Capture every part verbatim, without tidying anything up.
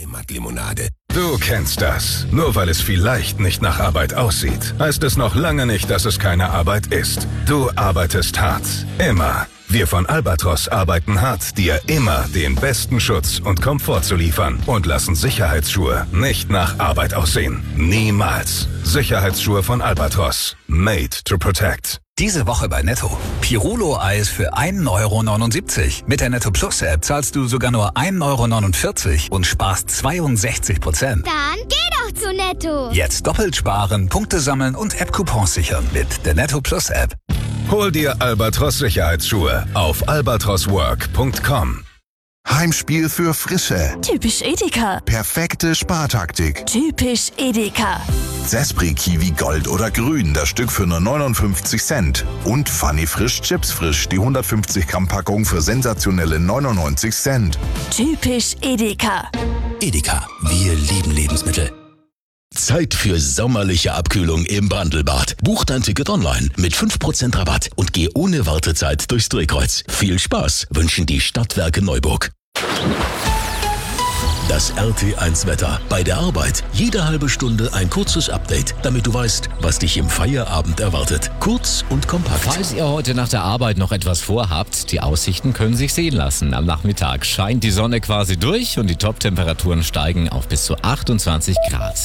Heimatlimonade. Du kennst das. Nur weil es vielleicht nicht nach Arbeit aussieht, heißt es noch lange nicht, dass es keine Arbeit ist. Du arbeitest hart. Immer. Wir von Albatros arbeiten hart, dir immer den besten Schutz und Komfort zu liefern und lassen Sicherheitsschuhe nicht nach Arbeit aussehen. Niemals. Sicherheitsschuhe von Albatros. Made to protect. Diese Woche bei Netto. Pirulo-Eis für ein Euro neunundsiebzig. Mit der Netto Plus App zahlst du sogar nur ein Euro neunundvierzig und sparst zweiundsechzig Prozent. Dann geh doch zu Netto. Jetzt doppelt sparen, Punkte sammeln und App-Coupons sichern mit der Netto Plus App. Hol dir Albatros Sicherheitsschuhe auf albatros work punkt com. Heimspiel für Frische. Typisch Edeka. Perfekte Spartaktik. Typisch Edeka. Zespri Kiwi Gold oder Grün, das Stück für nur neunundfünfzig Cent. Und Funny Frisch Chips Frisch, die hundertfünfzig Gramm Packung für sensationelle neunundneunzig Cent. Typisch Edeka. Edeka, wir lieben Lebensmittel. Zeit für sommerliche Abkühlung im Bandelbad. Buch dein Ticket online mit fünf Prozent Rabatt und geh ohne Wartezeit durchs Drehkreuz. Viel Spaß wünschen die Stadtwerke Neuburg. Das R T eins Wetter. Bei der Arbeit jede halbe Stunde ein kurzes Update, damit du weißt, was dich im Feierabend erwartet. Kurz und kompakt. Falls ihr heute nach der Arbeit noch etwas vorhabt, die Aussichten können sich sehen lassen. Am Nachmittag scheint die Sonne quasi durch und die Top-Temperaturen steigen auf bis zu achtundzwanzig Grad.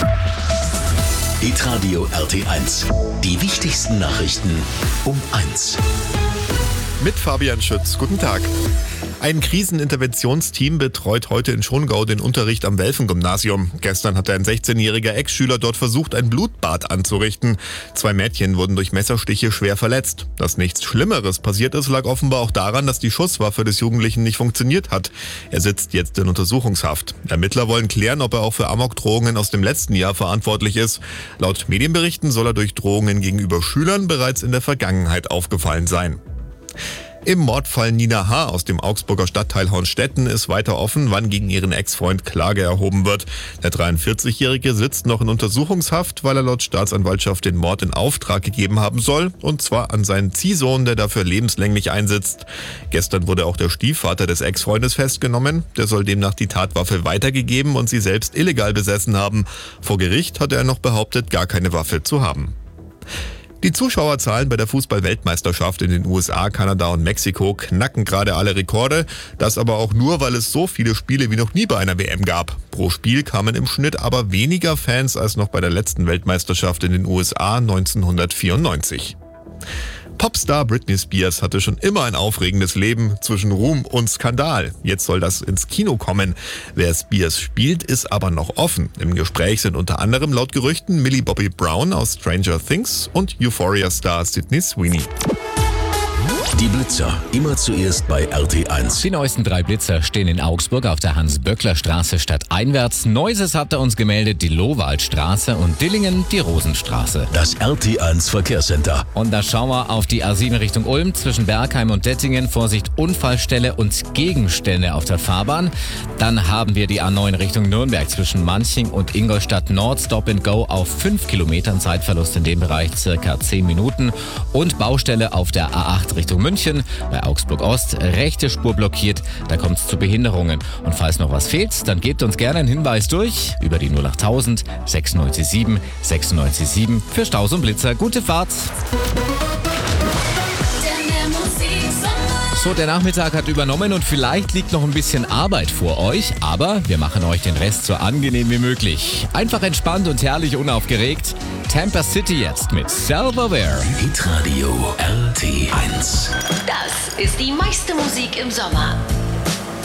Hitradio R T eins. Die wichtigsten Nachrichten um eins. Mit Fabian Schütz. Guten Tag. Ein Kriseninterventionsteam betreut heute in Schongau den Unterricht am Welfen-Gymnasium. Gestern hatte ein sechzehnjähriger Ex-Schüler dort versucht, ein Blutbad anzurichten. Zwei Mädchen wurden durch Messerstiche schwer verletzt. Dass nichts Schlimmeres passiert ist, lag offenbar auch daran, dass die Schusswaffe des Jugendlichen nicht funktioniert hat. Er sitzt jetzt in Untersuchungshaft. Ermittler wollen klären, ob er auch für Amokdrohungen aus dem letzten Jahr verantwortlich ist. Laut Medienberichten soll er durch Drohungen gegenüber Schülern bereits in der Vergangenheit aufgefallen sein. Im Mordfall Nina H. aus dem Augsburger Stadtteil Hornstetten ist weiter offen, wann gegen ihren Ex-Freund Klage erhoben wird. Der dreiundvierzigjährige sitzt noch in Untersuchungshaft, weil er laut Staatsanwaltschaft den Mord in Auftrag gegeben haben soll, und zwar an seinen Ziehsohn, der dafür lebenslänglich einsitzt. Gestern wurde auch der Stiefvater des Ex-Freundes festgenommen. Der soll demnach die Tatwaffe weitergegeben und sie selbst illegal besessen haben. Vor Gericht hatte er noch behauptet, gar keine Waffe zu haben. Die Zuschauerzahlen bei der Fußball-Weltmeisterschaft in den U S A, Kanada und Mexiko knacken gerade alle Rekorde. Das aber auch nur, weil es so viele Spiele wie noch nie bei einer W M gab. Pro Spiel kamen im Schnitt aber weniger Fans als noch bei der letzten Weltmeisterschaft in den U S A neunzehnhundertvierundneunzig. Popstar Britney Spears hatte schon immer ein aufregendes Leben zwischen Ruhm und Skandal. Jetzt soll das ins Kino kommen. Wer Spears spielt, ist aber noch offen. Im Gespräch sind unter anderem laut Gerüchten Millie Bobby Brown aus Stranger Things und Euphoria-Star Sydney Sweeney. Die Blitzer, immer zuerst bei R T eins. Die neuesten drei Blitzer stehen in Augsburg auf der Hans-Böckler-Straße stadteinwärts. Neuses hat er uns gemeldet, die Lowaldstraße, und Dillingen die Rosenstraße. Das R T eins Verkehrscenter. Und da schauen wir auf die A sieben Richtung Ulm zwischen Bergheim und Dettingen. Vorsicht, Unfallstelle und Gegenstände auf der Fahrbahn. Dann haben wir die A neun Richtung Nürnberg zwischen Manching und Ingolstadt Nord. Stop and Go auf fünf Kilometern. Zeitverlust in dem Bereich circa zehn Minuten. Und Baustelle auf der A acht Richtung München, bei Augsburg Ost, rechte Spur blockiert, da kommt es zu Behinderungen. Und falls noch was fehlt, dann gebt uns gerne einen Hinweis durch über die null achttausend sechsundneunzig sieben sechsundneunzig sieben für Staus und Blitzer. Gute Fahrt! So, der Nachmittag hat übernommen und vielleicht liegt noch ein bisschen Arbeit vor euch, aber wir machen euch den Rest so angenehm wie möglich. Einfach entspannt und herrlich unaufgeregt. Tampa City jetzt mit Silverware. Hitradio R T eins. Das ist die meiste Musik im Sommer.